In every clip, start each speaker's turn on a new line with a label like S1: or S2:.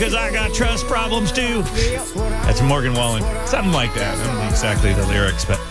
S1: Because I got trust problems too. That's Morgan Wallen. Something like that. I don't know exactly the lyrics, but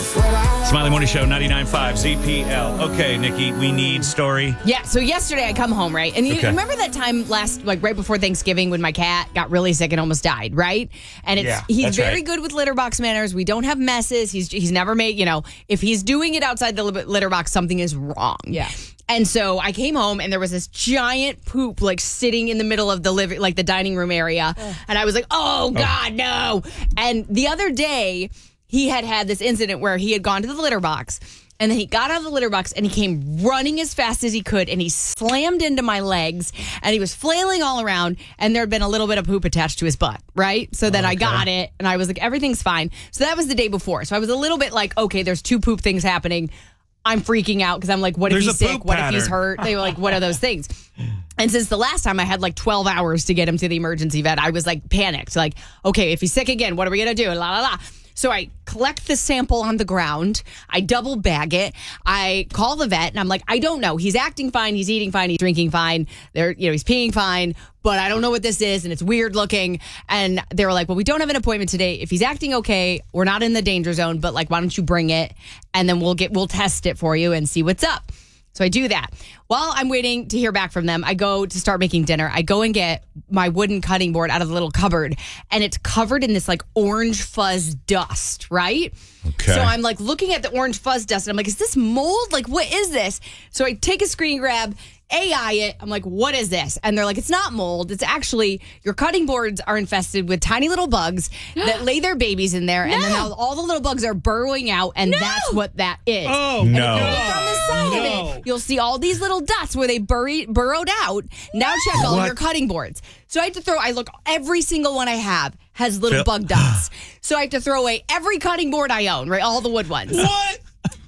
S1: Smiley Morning Show 99.5 ZPL. Okay, Nikki, we need story.
S2: Yeah, so yesterday I come home, right? And you remember that time right before Thanksgiving when my cat got really sick and almost died, right? And he's very good with litter box manners. We don't have messes. He's never made, if he's doing it outside the litter box, something is wrong.
S3: Yeah.
S2: And so I came home and there was this giant poop sitting in the middle of the dining room area. And I was like, oh God, no. And the other day he had this incident where he had gone to the litter box and then he got out of the litter box and he came running as fast as he could and he slammed into my legs and he was flailing all around and there had been a little bit of poop attached to his butt, right? So then I got it and I was like, everything's fine. So that was the day before. So I was a little bit like, okay, there's two poop things happening. I'm freaking out because I'm like, what if he's sick? What if he's hurt? They were like, what are those things? And since the last time I had 12 hours to get him to the emergency vet, I was panicked. Okay, if he's sick again, what are we going to do? La, la, la. So I collect the sample on the ground. I double bag it. I call the vet and I'm like, I don't know. He's acting fine. He's eating fine. He's drinking fine. He's peeing fine, but I don't know what this is. And it's weird looking. And they were like, well, we don't have an appointment today. If he's acting okay, we're not in the danger zone, but why don't you bring it? And then we'll test it for you and see what's up. So I do that. While I'm waiting to hear back from them, I go to start making dinner. I go and get my wooden cutting board out of the little cupboard, and it's covered in this orange fuzz dust, right?
S1: Okay.
S2: So I'm looking at the orange fuzz dust, and I'm like, is this mold? What is this? So I take a screen grab, AI it. I'm like, what is this? And they're like, it's not mold. It's actually your cutting boards are infested with tiny little bugs that lay their babies in there. And then now all the little bugs are burrowing out. And that's what that is.
S1: Oh,
S2: and
S1: no.
S2: if you look on the side of it, you'll see all these little dots where they burrowed out. Now check all your cutting boards. So I had to every single one I have has little bug dots. So I have to throw away every cutting board I own, right? All the wood ones.
S1: What?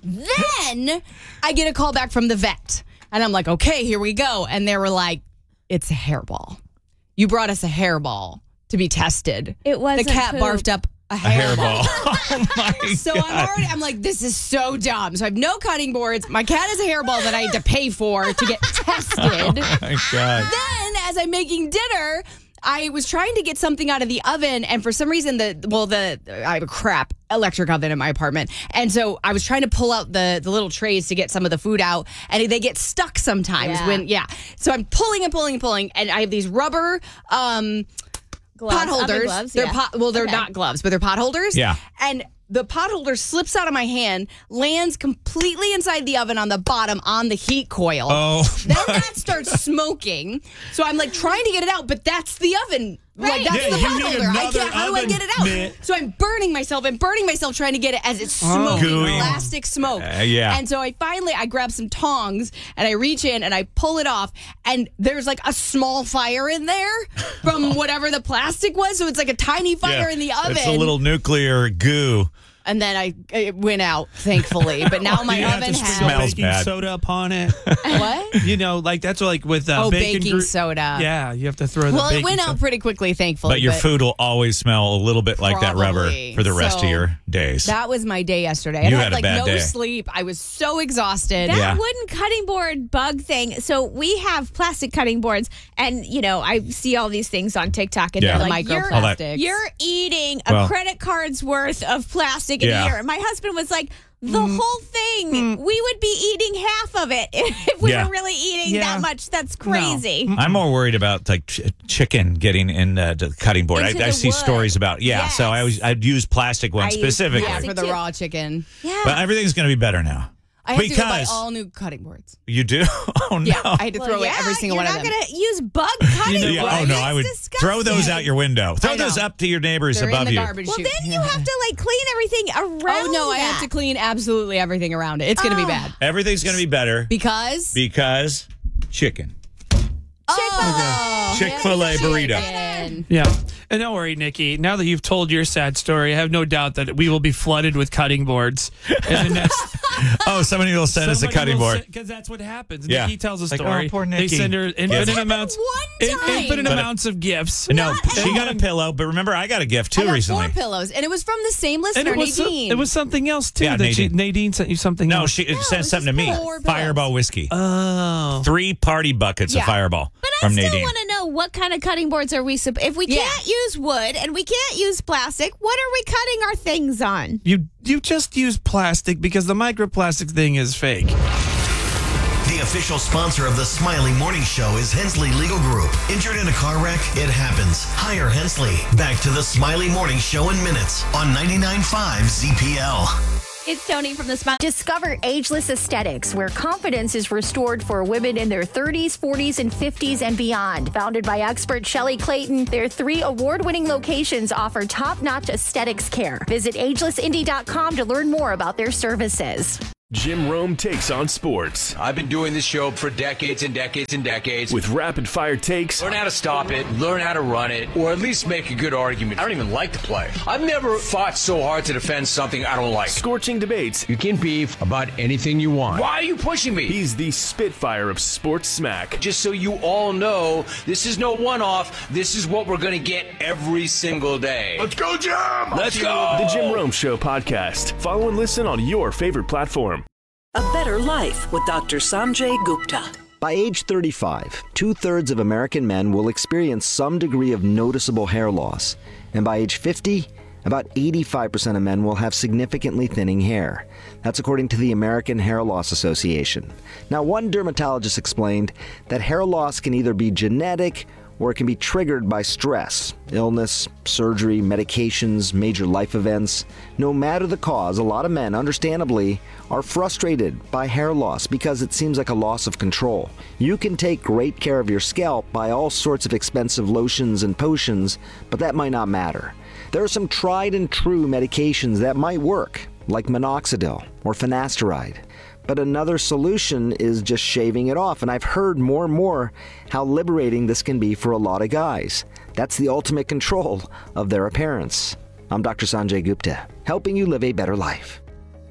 S2: Then I get a call back from the vet. And I'm like, okay, here we go. And they were like, it's a hairball. You brought us a hairball to be tested.
S3: It wasn't
S2: the cat
S3: poop.
S2: barfed up a hairball.
S1: Oh my
S2: So
S1: God.
S2: I'm like, this is so dumb. So I have no cutting boards. My cat has a hairball that I had to pay for to get tested.
S1: Oh my God.
S2: Then as I'm making dinner, I was trying to get something out of the oven, and for some reason, I have a crap electric oven in my apartment, and so I was trying to pull out the little trays to get some of the food out, and they get stuck sometimes So I'm pulling and pulling and pulling, and I have these rubber pot holders.
S3: Gloves,
S2: They're not gloves, but they're pot holders.
S1: Yeah.
S2: And the pot holder slips out of my hand, lands completely inside the oven on the bottom on the heat coil.
S1: Oh.
S2: Then that starts smoking. So I'm trying to get it out, but that's the oven.
S3: Right.
S2: That's
S1: Yeah,
S2: the
S1: you
S2: pot
S1: need
S2: holder.
S1: another
S2: How do I get it out?
S1: oven mitt.
S2: So I'm burning myself trying to get it as it's smoking,
S1: Gooey.
S2: plastic smoke.
S1: Yeah.
S2: And so I grab some tongs and I reach in and I pull it off, and there's a small fire in there from whatever the plastic was. So it's a tiny fire in the oven.
S1: It's a little nuclear goo.
S2: And then it went out, thankfully. But now my
S4: You have
S2: oven
S4: to
S2: has
S1: Smells
S4: baking
S1: bad.
S4: soda upon it.
S2: what?
S4: That's with
S2: baking soda.
S4: Yeah, you have to throw the
S2: Well,
S4: baking
S2: it went out
S4: soda.
S2: pretty quickly, thankfully.
S1: But your food will always smell a little bit like that rubber
S2: Probably.
S1: for the rest of
S2: So,
S1: your days.
S2: That was my day yesterday.
S1: You
S2: I
S1: had a bad
S2: no
S1: day.
S2: sleep. I was so exhausted.
S3: That wooden cutting board bug thing. So we have plastic cutting boards, and I see all these things on TikTok, and
S1: Yeah.
S3: they're like,
S2: Microplastics.
S3: you're eating a credit card's worth of plastic in a year. And my husband was like, the whole thing, we would be eating half of it if we were really eating that much. That's crazy.
S1: I'm more worried about chicken getting in the cutting board.
S3: Into
S1: I
S3: the
S1: see
S3: wood.
S1: stories about so I'd use plastic ones
S3: I use
S1: specifically.
S2: Yeah,
S3: plastic
S2: for the
S3: too.
S2: raw chicken.
S3: Yeah.
S1: But everything's going to be better now.
S2: I had to go buy
S1: Because
S2: all new cutting boards.
S1: you do. Oh no.
S2: Yeah, I had to throw away every single one of
S3: You're
S2: them.
S3: not going to use bug cutting boards.
S1: Oh no, I would
S3: That's disgusting.
S1: throw those out your window. Throw
S2: I know.
S1: those up to your neighbors
S2: They're
S1: above
S2: in the
S1: you.
S2: garbage
S3: Well,
S2: chute.
S3: then you have to clean everything around.
S2: Oh no, I
S3: that.
S2: have to clean absolutely everything around it. It's going to be bad
S1: Everything's going to be better
S2: because
S1: chicken.
S2: Oh,
S1: Chick-fil-A burrito.
S2: chicken.
S4: Yeah. And don't worry, Nikki. Now that you've told your sad story, I have no doubt that we will be flooded with cutting boards in the next.
S1: Oh, somebody will send us a cutting board.
S4: Because that's what happens.
S1: Yeah.
S4: Nikki tells a
S1: Like,
S4: story.
S1: oh, poor
S4: They
S1: Nikki.
S4: send her infinite
S1: Yes.
S4: amounts.
S2: One time.
S4: Infinite
S1: But-
S4: amounts of gifts.
S1: No, she got a pillow, but remember, I got a gift
S2: I
S1: too
S2: got
S1: recently.
S2: 4 pillows, and it was from the same
S4: And
S2: listener,
S4: it was,
S2: Nadine.
S4: it was something else too.
S1: Yeah,
S4: that
S1: Nadine.
S4: Nadine sent you something
S1: No,
S4: else.
S1: she
S2: No,
S1: sent
S2: it's
S1: something to
S2: just
S1: me.
S2: 4 pillows.
S1: Fireball whiskey.
S4: Oh.
S1: 3 party buckets of
S2: Yeah.
S1: Fireball.
S3: But
S1: from
S3: still
S1: Nadine.
S3: want to know what kind of cutting boards are we? If we can't use wood and we can't use plastic, what are we cutting our things on?
S4: You just use plastic because the microplastic thing is fake.
S5: The official sponsor of the Smiley Morning Show is Hensley Legal Group. Injured in a car wreck? It happens. Hire Hensley. Back to the Smiley Morning Show in minutes on 99.5 ZPL.
S6: It's Tony from the Smile. Discover Ageless Aesthetics, where confidence is restored for women in their 30s, 40s, and 50s and beyond. Founded by expert Shelley Clayton, their 3 award-winning locations offer top-notch aesthetics care. Visit agelessindy.com to learn more about their services.
S7: Jim Rome takes on sports.
S8: I've been doing this show for decades and decades and decades.
S7: With rapid-fire takes.
S8: Learn how to stop it, learn how to run it, or at least make a good argument. I don't even like the play. I've never fought so hard to defend something I don't like.
S7: Scorching debates.
S8: You can beef about anything you want. Why are you pushing me?
S7: He's the Spitfire of sports smack.
S8: Just so you all know, this is no one-off. This is what we're going to get every single day. Let's go, Jim! Let's go!
S7: The Jim Rome Show podcast. Follow and listen on your favorite platform.
S9: A Better Life with Dr. Sanjay Gupta.
S10: By age 35, 2/3 of American men will experience some degree of noticeable hair loss. And by age 50, about 85% of men will have significantly thinning hair. That's according to the American Hair Loss Association. Now, one dermatologist explained that hair loss can either be genetic or it can be triggered by stress, illness, surgery, medications, major life events. No matter the cause, a lot of men, understandably, are frustrated by hair loss because it seems like a loss of control. You can take great care of your scalp by all sorts of expensive lotions and potions, but that might not matter. There are some tried and true medications that might work, like minoxidil or finasteride. But another solution is just shaving it off, and I've heard more and more how liberating this can be for a lot of guys. That's the ultimate control of their appearance. I'm Dr. Sanjay Gupta, helping you live a better life.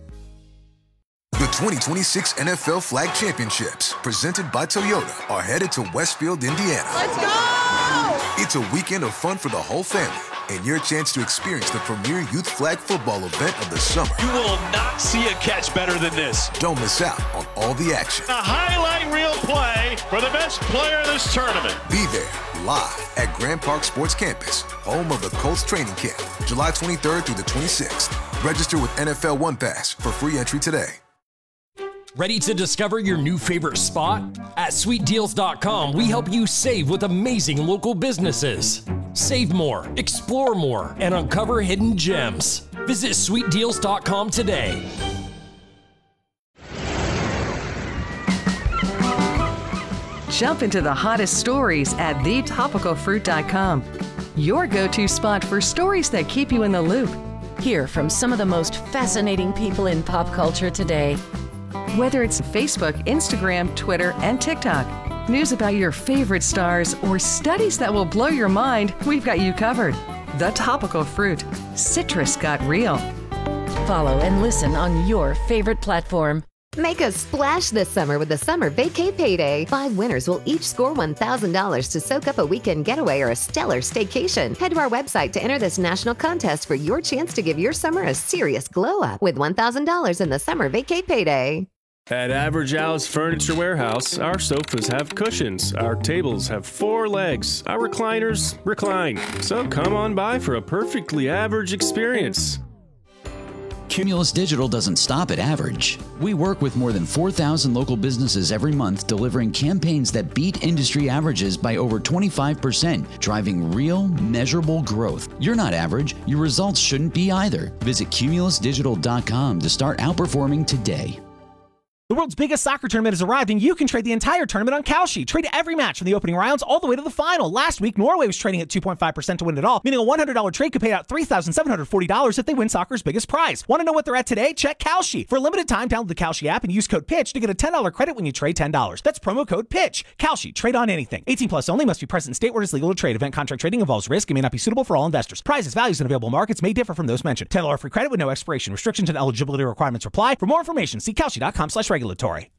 S11: The 2026 NFL Flag Championships, presented by Toyota, are headed to Westfield, Indiana.
S3: Let's go!
S11: It's a weekend of fun for the whole family, and your chance to experience the premier youth flag football event of the summer.
S12: You will not see a catch better than this.
S11: Don't miss out on all the action.
S12: A highlight reel play for the best player of this tournament.
S11: Be there, live at Grand Park Sports Campus, home of the Colts training camp, July 23rd through the 26th. Register with NFL One Pass for free entry today.
S13: Ready to discover your new favorite spot? At sweetdeals.com, we help you save with amazing local businesses. Save more, explore more, and uncover hidden gems. Visit sweetdeals.com today.
S14: Jump into the hottest stories at thetopicalfruit.com. Your go-to spot for stories that keep you in the loop.
S15: Hear from some of the most fascinating people in pop culture today.
S14: Whether it's Facebook, Instagram, Twitter, and TikTok, news about your favorite stars, or studies that will blow your mind, we've got you covered. The Topical Fruit. Citrus got real.
S15: Follow and listen on your favorite platform.
S16: Make a splash this summer with the Summer Vacay Payday. 5 winners will each score $1,000 to soak up a weekend getaway or a stellar staycation. Head to our website to enter this national contest for your chance to give your summer a serious glow up with $1,000 in the Summer Vacay Payday.
S7: At Average Al's Furniture Warehouse, our sofas have cushions, our tables have 4 legs, our recliners recline. So come on by for a perfectly average experience.
S17: Cumulus Digital doesn't stop at average. We work with more than 4,000 local businesses every month, delivering campaigns that beat industry averages by over 25%, driving real, measurable growth. You're not average. Your results shouldn't be either. Visit cumulusdigital.com to start outperforming today.
S18: The world's biggest soccer tournament has arrived, and you can trade the entire tournament on Kalshi. Trade every match from the opening rounds all the way to the final. Last week, Norway was trading at 2.5% to win it all, meaning a $100 trade could pay out $3,740 if they win soccer's biggest prize. Want to know what they're at today? Check Kalshi. For a limited time, download the Kalshi app and use code PITCH to get a $10 credit when you trade $10. That's promo code PITCH. Kalshi. Trade on anything. 18 plus only. Must be present in state where it is legal to trade. Event contract trading involves risk and may not be suitable for all investors. Prizes, values, and available markets may differ from those mentioned. $10 free credit with no expiration. Restrictions and eligibility requirements apply. For more information, see Kalshi.com/regulatory.